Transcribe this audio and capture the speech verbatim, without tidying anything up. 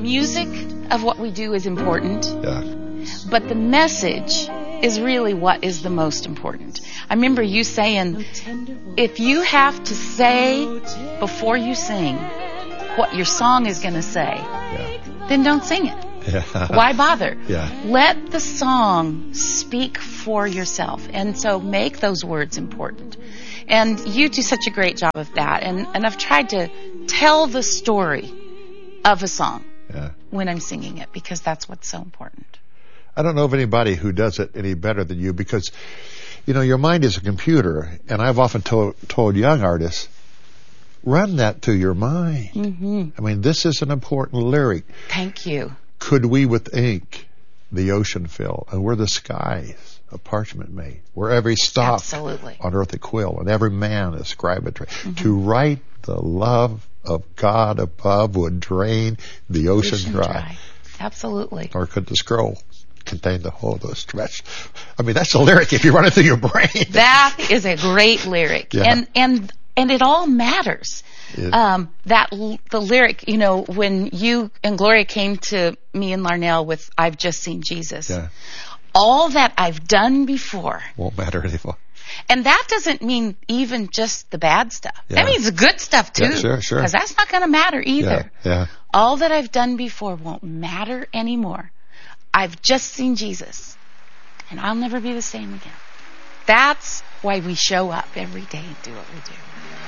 music of what we do is important. Yeah. But the message is really what is the most important. I remember you saying, if you have to say before you sing what your song is going to say, Yeah. then don't sing it. Yeah. Why bother? Yeah. Let the song speak for yourself. And so make those words important. And you do such a great job of that. And, and I've tried to tell the story of a song Yeah. when I'm singing it, because that's what's so important. I don't know of anybody who does it any better than you, because, you know, your mind is a computer, and I've often told, told young artists, run that to your mind. Mm-hmm. I mean, this is an important lyric. Thank you. Could we with ink the ocean fill, and were the skies of parchment made, were every stalk Absolutely. on earth a quill, and every man a scribe a tray, Mm-hmm. to write the love of God above would drain the ocean, Ocean dry. dry. Absolutely. Or could the scroll contain the whole of those stretched? I mean, that's a lyric if you run it through your brain. That is a great lyric. Yeah. And, and, and it all matters. It- Um, that, l- the lyric, you know, when you and Gloria came to me and Larnell with, I've just seen Jesus. Yeah. All that I've done before. Won't matter anymore. And that doesn't mean even just the bad stuff. Yeah. That means the good stuff too. Yeah, sure, sure. Because that's not going to matter either. Yeah, yeah. All that I've done before won't matter anymore. I've just seen Jesus. And I'll never be the same again. That's why we show up every day and do what we do.